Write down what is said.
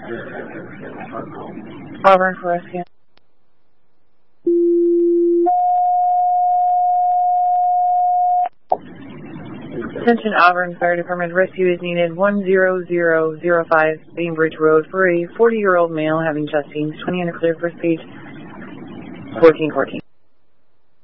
Auburn for rescue. Attention Auburn Fire Department, rescue is needed. 10005 Bainbridge Road for a 40-year-old male having chest pains. 20 under clear, first page 1414.